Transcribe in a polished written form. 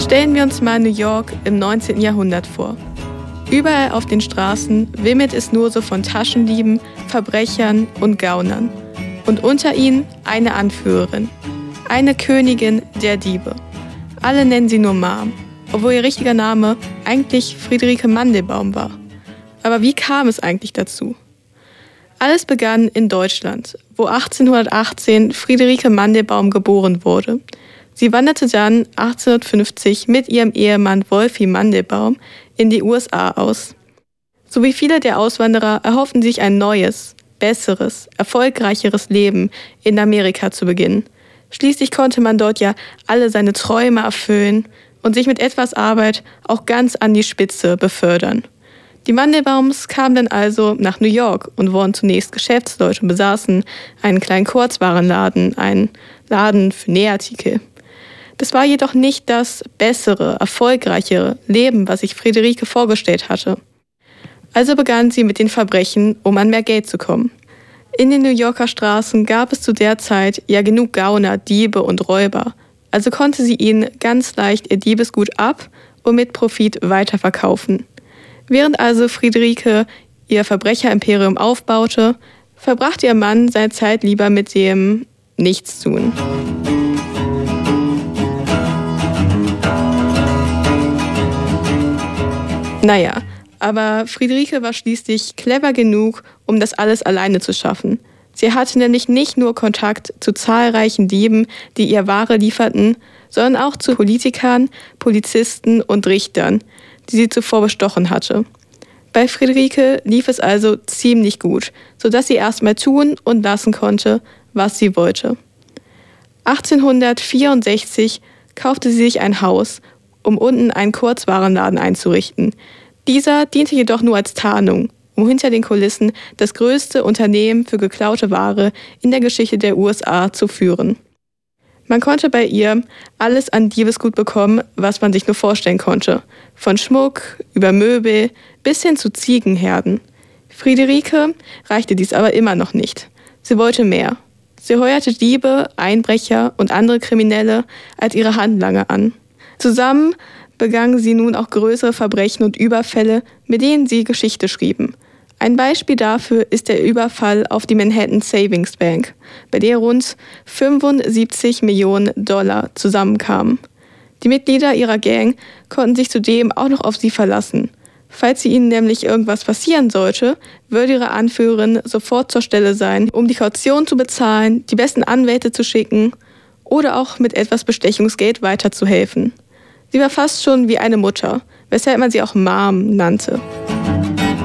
Stellen wir uns mal New York im 19. Jahrhundert vor. Überall auf den Straßen wimmelt es nur so von Taschendieben, Verbrechern und Gaunern. Und unter ihnen eine Anführerin, eine Königin der Diebe. Alle nennen sie nur Mom, obwohl ihr richtiger Name eigentlich Friederike Mandelbaum war. Aber wie kam es eigentlich dazu? Alles begann in Deutschland, wo 1818 Friederike Mandelbaum geboren wurde. Sie wanderte dann 1850 mit ihrem Ehemann Wolfi Mandelbaum in die USA aus. So wie viele der Auswanderer erhofften sich ein neues, besseres, erfolgreicheres Leben in Amerika zu beginnen. Schließlich konnte man dort ja alle seine Träume erfüllen und sich mit etwas Arbeit auch ganz an die Spitze befördern. Die Mandelbaums kamen dann also nach New York und wurden zunächst Geschäftsleute und besaßen einen kleinen Kurzwarenladen, einen Laden für Nähartikel. Das war jedoch nicht das bessere, erfolgreichere Leben, was sich Friederike vorgestellt hatte. Also begann sie mit den Verbrechen, um an mehr Geld zu kommen. In den New Yorker Straßen gab es zu der Zeit ja genug Gauner, Diebe und Räuber. Also konnte sie ihnen ganz leicht ihr Diebesgut ab und mit Profit weiterverkaufen. Während also Friederike ihr Verbrecherimperium aufbaute, verbrachte ihr Mann seine Zeit lieber mit dem Nichtstun. Naja, aber Friederike war schließlich clever genug, um das alles alleine zu schaffen. Sie hatte nämlich nicht nur Kontakt zu zahlreichen Dieben, die ihr Ware lieferten, sondern auch zu Politikern, Polizisten und Richtern, die sie zuvor bestochen hatte. Bei Friederike lief es also ziemlich gut, sodass sie erstmal tun und lassen konnte, was sie wollte. 1864 kaufte sie sich ein Haus, um unten einen Kurzwarenladen einzurichten. Dieser diente jedoch nur als Tarnung, um hinter den Kulissen das größte Unternehmen für geklaute Ware in der Geschichte der USA zu führen. Man konnte bei ihr alles an Diebesgut bekommen, was man sich nur vorstellen konnte. Von Schmuck über Möbel bis hin zu Ziegenherden. Friederike reichte dies aber immer noch nicht. Sie wollte mehr. Sie heuerte Diebe, Einbrecher und andere Kriminelle als ihre Handlanger an. Zusammen begangen sie nun auch größere Verbrechen und Überfälle, mit denen sie Geschichte schrieben. Ein Beispiel dafür ist der Überfall auf die Manhattan Savings Bank, bei der rund 75 Millionen $, zusammenkamen. Die Mitglieder ihrer Gang konnten sich zudem auch noch auf sie verlassen. Falls ihnen nämlich irgendwas passieren sollte, würde ihre Anführerin sofort zur Stelle sein, um die Kaution zu bezahlen, die besten Anwälte zu schicken oder auch mit etwas Bestechungsgeld weiterzuhelfen. Sie war fast schon wie eine Mutter, weshalb man sie auch Mom nannte.